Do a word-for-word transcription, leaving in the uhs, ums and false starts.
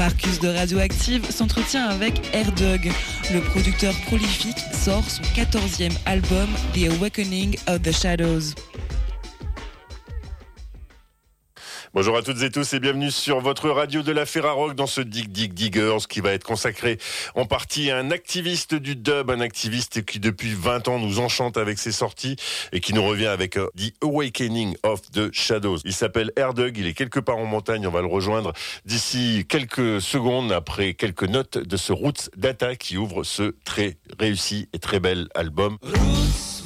Marcus de Radioactive s'entretient avec Air-Dog. Le producteur prolifique sort son quatorzième album, The Awakening of the Shadows. Bonjour à toutes et tous et bienvenue sur votre radio de la Ferrarock dans ce Dig Dig Diggers qui va être consacré en partie à un activiste du dub, un activiste qui depuis vingt ans nous enchante avec ses sorties et qui nous revient avec uh, The Awakening of the Shadows. Il s'appelle Air-Dog, il est quelque part en montagne, on va le rejoindre d'ici quelques secondes après quelques notes de ce Roots Data qui ouvre ce très réussi et très bel album. Roots.